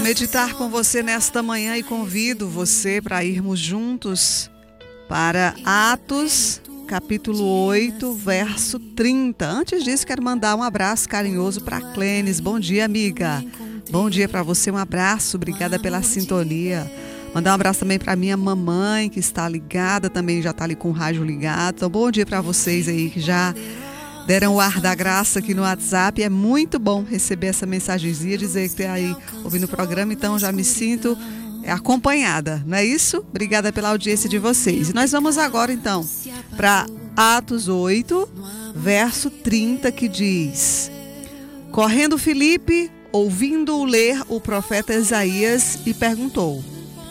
meditar com você nesta manhã e convido você para irmos juntos para Atos, capítulo 8, verso 30. Antes disso, quero mandar um abraço carinhoso para Clênis. Bom dia, amiga. Bom dia para você, um abraço, obrigada pela sintonia. Mandar um abraço também para minha mamãe, que está ligada, também já está ali com o rádio ligado. Então, bom dia para vocês aí que já deram o ar da graça aqui no WhatsApp. É muito bom receber essa mensagenzinha, dizer que está aí ouvindo o programa, então já me sinto acompanhada, não é isso? Obrigada pela audiência de vocês. E nós vamos agora, então, para Atos 8, verso 30, que diz: Correndo Filipe, ouvindo-o ler o profeta Isaías, e perguntou: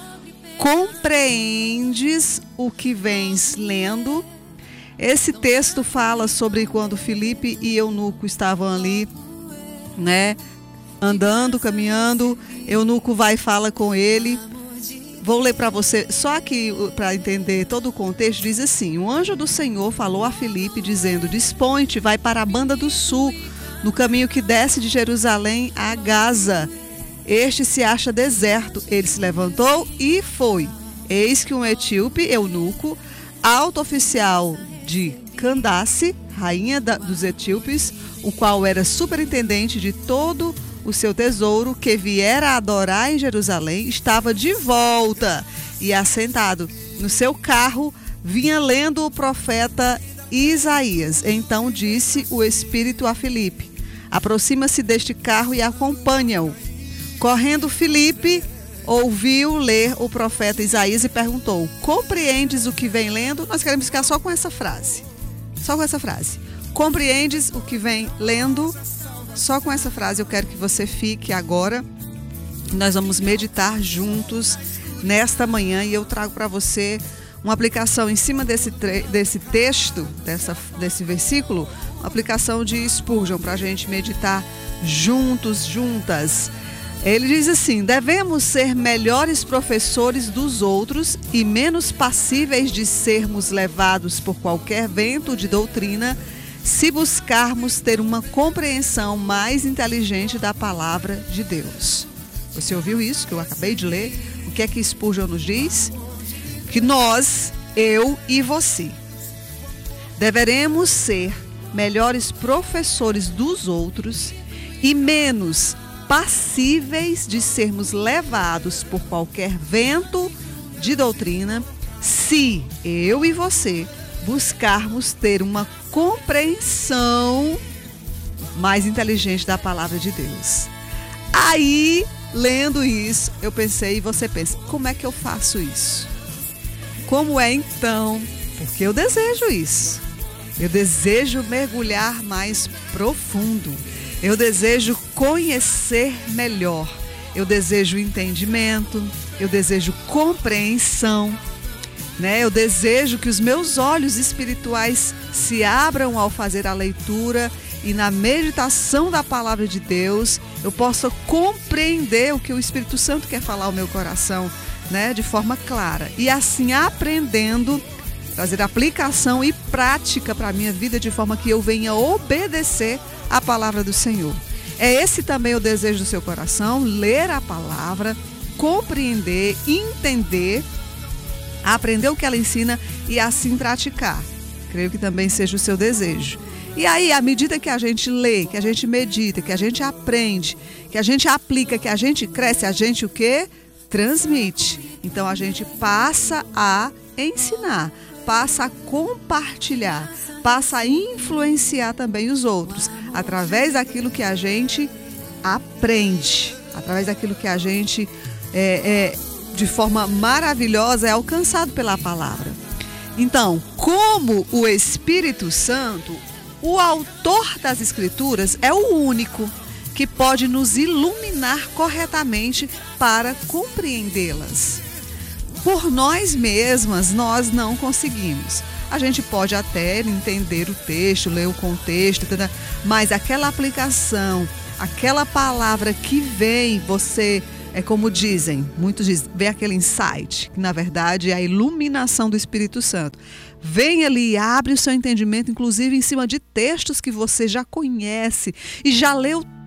Compreendes o que vens lendo? Esse texto fala sobre quando Filipe e Eunuco estavam ali, né, andando, caminhando. Eunuco vai e fala com ele. Vou ler para você, só que para entender todo o contexto, diz assim: O anjo do Senhor falou a Filipe, dizendo: Dispõe-te, vai para a banda do sul, no caminho que desce de Jerusalém a Gaza. Este se acha deserto. Ele se levantou e foi. Eis que um etíope, eunuco, alto oficial de Candace, rainha dos etíopes, o qual era superintendente de todo o seu tesouro, que viera adorar em Jerusalém, estava de volta e assentado no seu carro, vinha lendo o profeta Isaías. Então disse o Espírito a Filipe: Aproxima-se deste carro e acompanha-o. Correndo Filipe, ouviu ler o profeta Isaías e perguntou: Compreendes o que vem lendo? Nós queremos ficar só com essa frase. Só com essa frase. Compreendes o que vem lendo? Só com essa frase eu quero que você fique agora. Nós vamos meditar juntos nesta manhã e eu trago para você uma aplicação em cima desse texto, desse versículo, uma aplicação de Spurgeon para a gente meditar juntos, juntas. Ele diz assim: devemos ser melhores professores dos outros e menos passíveis de sermos levados por qualquer vento de doutrina, se buscarmos ter uma compreensão mais inteligente da palavra de Deus. Você ouviu isso que eu acabei de ler? O que é que Spurgeon nos diz? Que nós, eu e você, deveremos ser melhores professores dos outros e menos passíveis de sermos levados por qualquer vento de doutrina, se eu e você buscarmos ter uma compreensão mais inteligente da palavra de Deus. Aí, lendo isso, eu pensei, e você pensa: como é que eu faço isso? Como é então? Porque eu desejo isso. Eu desejo mergulhar mais profundo. Eu desejo conhecer melhor, eu desejo entendimento, eu desejo compreensão, né? Eu desejo que os meus olhos espirituais se abram ao fazer a leitura e na meditação da palavra de Deus eu possa compreender o que o Espírito Santo quer falar ao meu coração, né? De forma clara. E assim, aprendendo, trazer aplicação e prática para a minha vida de forma que eu venha obedecer a palavra do Senhor. É esse também o desejo do seu coração: ler a palavra, compreender, entender, aprender o que ela ensina e assim praticar. Creio que também seja o seu desejo. E aí, à medida que a gente lê, que a gente medita, que a gente aprende, que a gente aplica, que a gente cresce, a gente o quê? Transmite. Então a gente passa a ensinar, passa a compartilhar, passa a influenciar também os outros, através daquilo que a gente aprende, através daquilo que a gente, de forma maravilhosa, é alcançado pela palavra. Então, como o Espírito Santo, o autor das Escrituras, é o único que pode nos iluminar corretamente para compreendê-las. Por nós mesmas, nós não conseguimos. A gente pode até entender o texto, ler o contexto, mas aquela aplicação, aquela palavra que vem, você, como dizem, muitos dizem, vem aquele insight, que na verdade é a iluminação do Espírito Santo. Vem ali e abre o seu entendimento, inclusive em cima de textos que você já conhece e já leu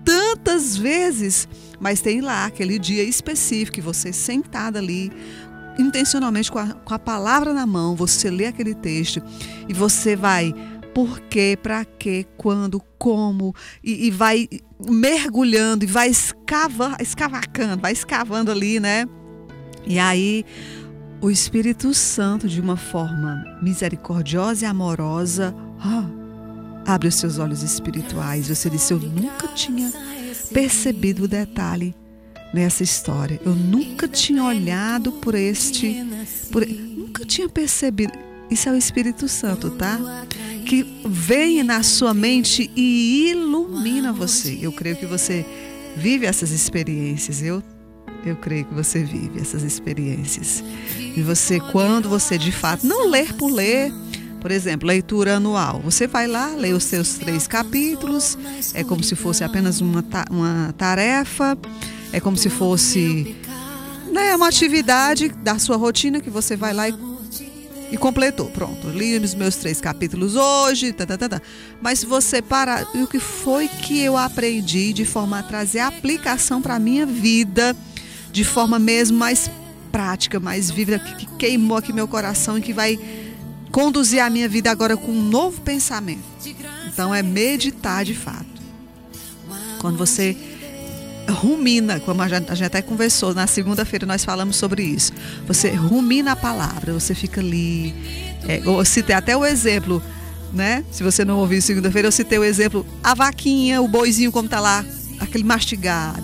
tantas vezes, mas tem lá aquele dia específico que você sentada ali, intencionalmente com a palavra na mão, você lê aquele texto e você vai por quê, para quê, quando, como, e vai mergulhando e vai escavacando, vai escavando ali, né? E aí o Espírito Santo, de uma forma misericordiosa e amorosa, abre os seus olhos espirituais. Você disse: eu nunca tinha percebido o detalhe nessa história. Eu nunca tinha olhado nunca tinha percebido. Isso é o Espírito Santo, tá? Que vem na sua mente e ilumina você. Eu creio que você vive essas experiências. Eu creio que você vive essas experiências. E você, quando você de fato não ler por ler, por exemplo, leitura anual, você vai lá, lê os seus 3 capítulos, é como se fosse apenas uma tarefa, é como se fosse, né, uma atividade da sua rotina que você vai lá e completou. Pronto, li os meus 3 capítulos hoje, Mas se você parar, o que foi que eu aprendi de forma a trazer aplicação para a minha vida, de forma mesmo mais prática, mais vívida, que queimou aqui meu coração e que vai conduzir a minha vida agora com um novo pensamento. Então é meditar de fato. Quando você rumina, como a gente até conversou, na segunda-feira nós falamos sobre isso. Você rumina a palavra, você fica ali. Eu citei até o exemplo, né? Se você não ouviu segunda-feira, eu citei o exemplo, a vaquinha, o boizinho como está lá, aquele mastigado.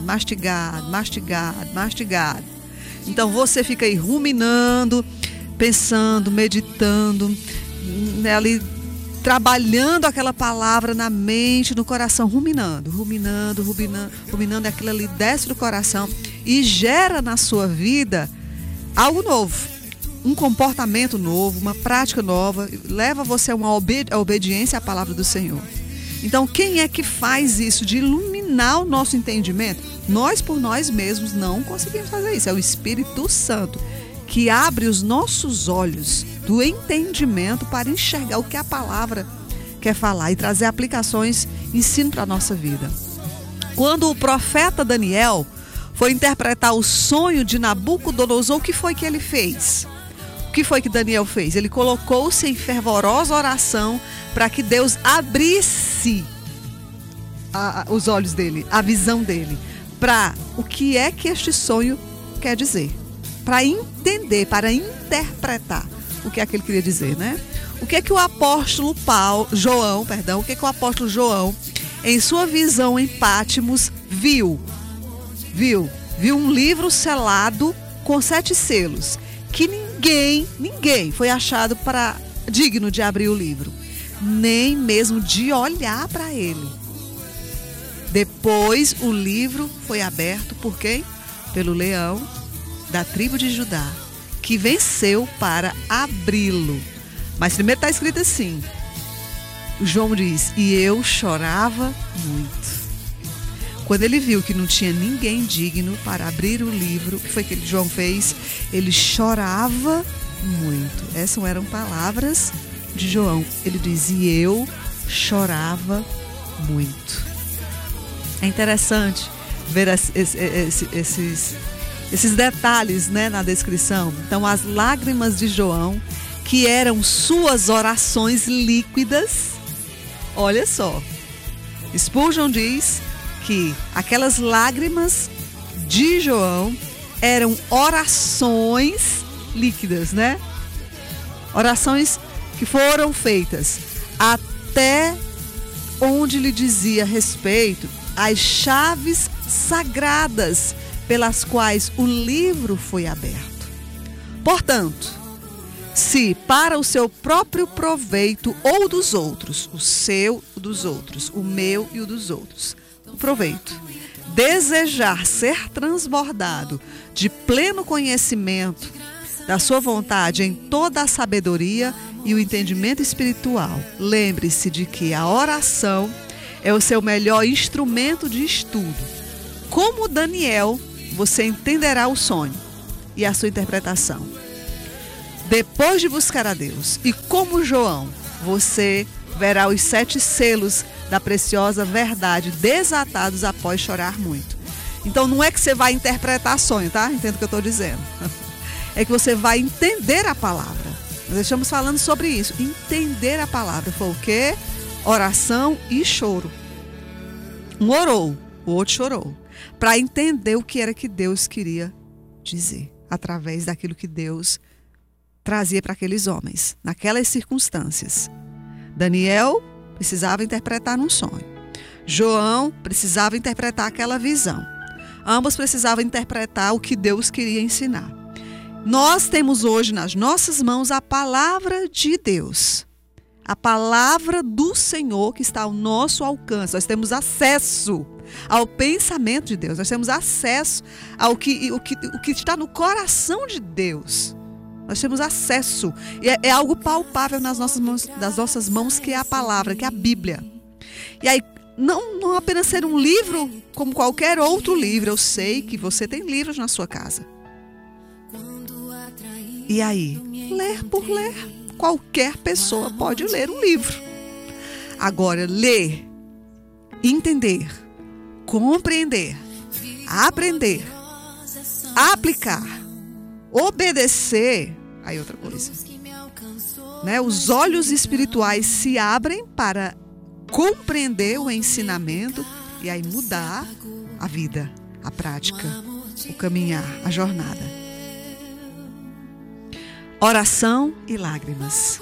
Então você fica aí ruminando, pensando, meditando, né, ali trabalhando aquela palavra na mente, no coração, ruminando aquilo ali desce do coração e gera na sua vida algo novo, um comportamento novo, uma prática nova, leva você a uma obediência à palavra do Senhor. Então, quem é que faz isso de iluminar o nosso entendimento? Nós, por nós mesmos, não conseguimos fazer isso. É o Espírito Santo que abre os nossos olhos do entendimento para enxergar o que a palavra quer falar e trazer aplicações, ensino para a nossa vida. Quando o profeta Daniel foi interpretar o sonho de Nabucodonosor, o que foi que ele fez? O que foi que Daniel fez? Ele colocou-se em fervorosa oração para que Deus abrisse os olhos dele, a visão dele, para o que é que este sonho quer dizer, para entender, para interpretar o que é que ele queria dizer, né? O que é que o apóstolo João, em sua visão em Pátimos, viu um livro selado com 7 selos, que ninguém foi achado digno de abrir o livro, nem mesmo de olhar para ele. Depois o livro foi aberto por quem? Pelo leão da tribo de Judá, que venceu para abri-lo. Mas primeiro está escrito assim, João diz: e eu chorava muito. Quando ele viu que não tinha ninguém digno para abrir o livro, o que foi que João fez? Ele chorava muito. Essas eram palavras de João. Ele diz: e eu chorava muito. É interessante ver esses detalhes, né, na descrição. Então, as lágrimas de João, que eram suas orações líquidas, olha só, Spurgeon diz que aquelas lágrimas de João eram orações líquidas, né? Orações que foram feitas até onde lhe dizia respeito às chaves sagradas pelas quais o livro foi aberto. Portanto, se para o seu próprio proveito ou dos outros, o seu, o dos outros, o meu e o dos outros, o proveito, desejar ser transbordado de pleno conhecimento da sua vontade em toda a sabedoria e o entendimento espiritual, lembre-se de que a oração é o seu melhor instrumento de estudo. Como Daniel, você entenderá o sonho e a sua interpretação, depois de buscar a Deus. E como João, você verá os 7 selos da preciosa verdade, desatados após chorar muito. Então não é que você vai interpretar sonho, tá? Entendo o que eu estou dizendo. É que você vai entender a palavra. Nós estamos falando sobre isso. Entender a palavra. Foi o quê? Oração e choro. Um orou, o outro chorou. Para entender o que era que Deus queria dizer. Através daquilo que Deus trazia para aqueles homens. Naquelas circunstâncias. Daniel precisava interpretar um sonho. João precisava interpretar aquela visão. Ambos precisavam interpretar o que Deus queria ensinar. Nós temos hoje nas nossas mãos a palavra de Deus. A palavra do Senhor que está ao nosso alcance. Nós temos acesso ao pensamento de Deus. Nós temos acesso ao que está no coração de Deus. Nós temos acesso. É algo palpável nas nossas mãos, que é a palavra, que é a Bíblia. E aí, não apenas ser um livro como qualquer outro livro. Eu sei que você tem livros na sua casa. E aí, ler por ler. Qualquer pessoa pode ler um livro. Agora, ler, entender, compreender, aprender, aplicar, obedecer, aí outra coisa. Né? Os olhos espirituais se abrem para compreender o ensinamento e aí mudar a vida, a prática, o caminhar, a jornada. Oração e lágrimas.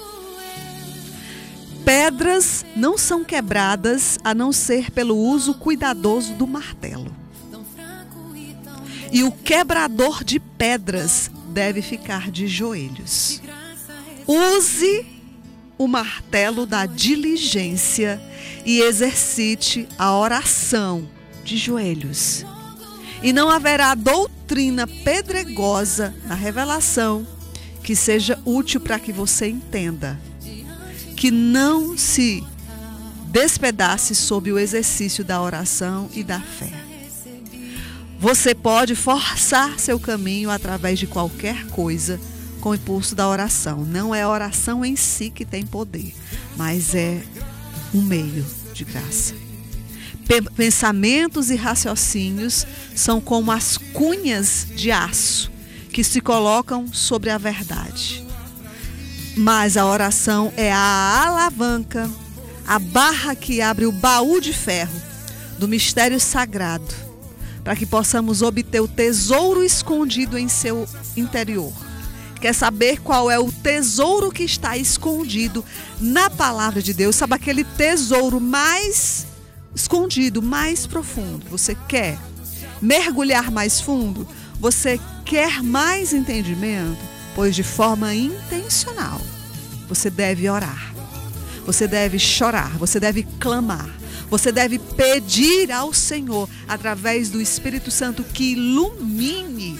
Pedras não são quebradas a não ser pelo uso cuidadoso do martelo. E o quebrador de pedras deve ficar de joelhos. Use o martelo da diligência e exercite a oração de joelhos. E não haverá doutrina pedregosa na revelação que seja útil para que você entenda, que não se despedace sob o exercício da oração e da fé. Você pode forçar seu caminho através de qualquer coisa com o impulso da oração. Não é a oração em si que tem poder, mas é um meio de graça. Pensamentos e raciocínios são como as cunhas de aço que se colocam sobre a verdade. Mas a oração é a alavanca, a barra que abre o baú de ferro do mistério sagrado, para que possamos obter o tesouro escondido em seu interior. Quer saber qual é o tesouro que está escondido na palavra de Deus? Sabe aquele tesouro mais escondido, mais profundo? Você quer mergulhar mais fundo? Você quer mais entendimento? Pois de forma intencional, você deve orar, você deve chorar, você deve clamar, você deve pedir ao Senhor, através do Espírito Santo, que ilumine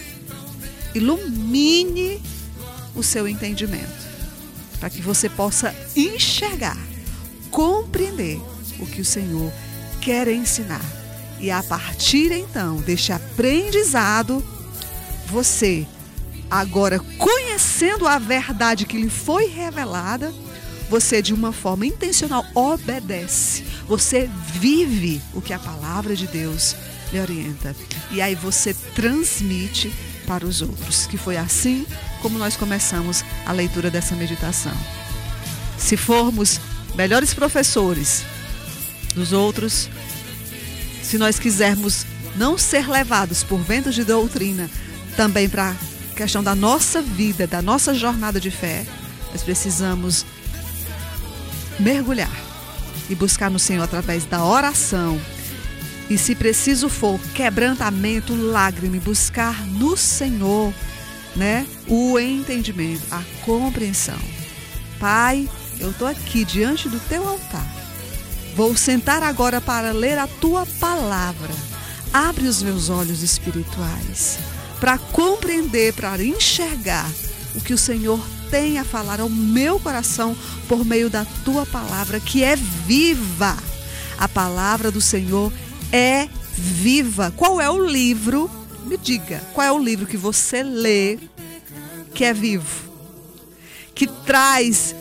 o seu entendimento, para que você possa enxergar, compreender o que o Senhor quer ensinar. E a partir então deste aprendizado, você, agora conhecendo a verdade que lhe foi revelada, você de uma forma intencional obedece. Você vive o que a palavra de Deus lhe orienta. E aí você transmite para os outros. Que foi assim como nós começamos a leitura dessa meditação. Se formos melhores professores dos outros, se nós quisermos não ser levados por ventos de doutrina, também para a questão da nossa vida, da nossa jornada de fé, nós precisamos mergulhar e buscar no Senhor através da oração. E se preciso for, quebrantamento, lágrima, e buscar no Senhor, né, o entendimento, a compreensão. Pai, eu estou aqui diante do teu altar. Vou sentar agora para ler a tua palavra. Abre os meus olhos espirituais para compreender, para enxergar o que o Senhor tem a falar ao meu coração por meio da tua palavra, que é viva. A palavra do Senhor é viva. Qual é o livro? Me diga, qual é o livro que você lê que é vivo, que traz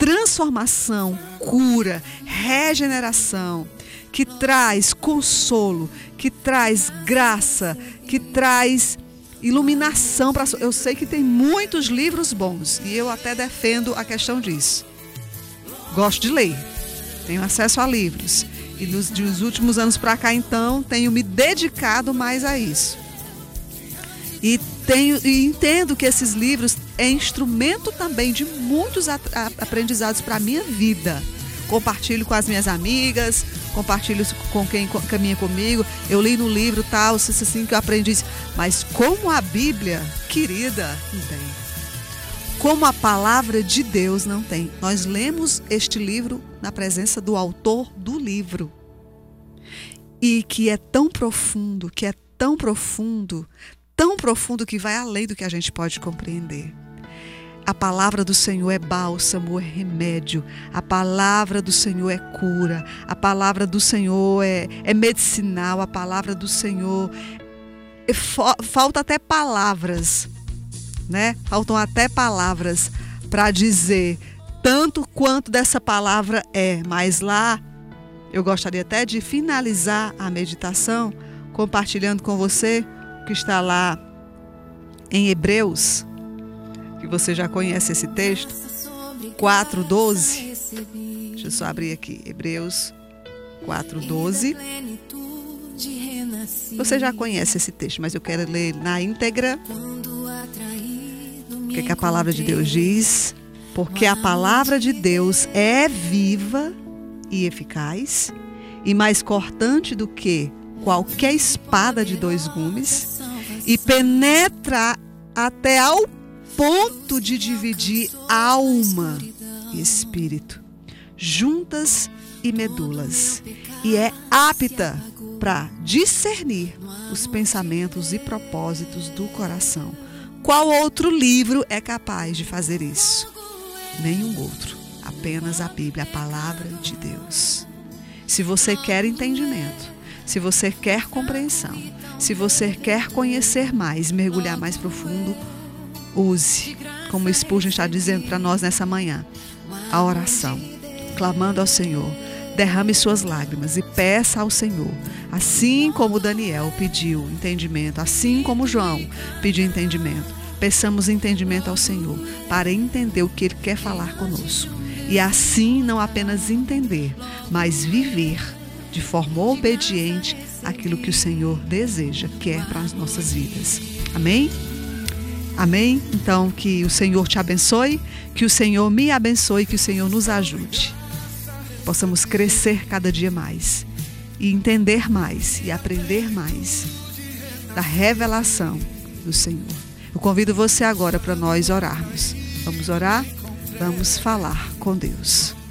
transformação, cura, regeneração, que traz consolo, que traz graça, que traz iluminação. Eu sei que tem muitos livros bons e eu até defendo a questão disso. Gosto de ler, tenho acesso a livros e dos últimos anos para cá, então, tenho me dedicado mais a isso. E entendo que esses livros é instrumento também de muitos aprendizados para a minha vida. Compartilho com as minhas amigas, compartilho com quem caminha comigo. Eu li no livro tal, assim que eu aprendi isso. Mas como a Bíblia, querida, não tem. Como a palavra de Deus não tem. Nós lemos este livro na presença do autor do livro. E que é tão profundo, tão profundo que vai além do que a gente pode compreender. A palavra do Senhor é bálsamo, é remédio. A palavra do Senhor é cura. A palavra do Senhor é medicinal. A palavra do Senhor... Falta até palavras, né? Faltam até palavras para dizer tanto quanto dessa palavra é. Mas lá, eu gostaria até de finalizar a meditação compartilhando com você o que está lá em Hebreus, que você já conhece esse texto, 4:12. Deixa eu só abrir aqui, Hebreus 4:12. Você já conhece esse texto, mas eu quero ler na íntegra. O que a palavra de Deus diz? Porque a palavra de Deus é viva e eficaz, e mais cortante do que qualquer espada de 2 gumes, e penetra até ao ponto de dividir alma e espírito, juntas e medulas, e é apta para discernir os pensamentos e propósitos do coração. Qual outro livro é capaz de fazer isso? Nenhum outro, apenas a Bíblia, a palavra de Deus. Se você quer entendimento, se você quer compreensão, se você quer conhecer mais, mergulhar mais profundo, use, como o Spurgeon está dizendo para nós nessa manhã, a oração, clamando ao Senhor. Derrame suas lágrimas e peça ao Senhor, assim como Daniel pediu entendimento, assim como João pediu entendimento. Peçamos entendimento ao Senhor para entender o que Ele quer falar conosco. E assim não apenas entender, mas viver de forma obediente aquilo que o Senhor deseja, quer para as nossas vidas. Amém? Amém? Então, que o Senhor te abençoe, que o Senhor me abençoe, que o Senhor nos ajude. Possamos crescer cada dia mais e entender mais e aprender mais da revelação do Senhor. Eu convido você agora para nós orarmos. Vamos orar? Vamos falar com Deus.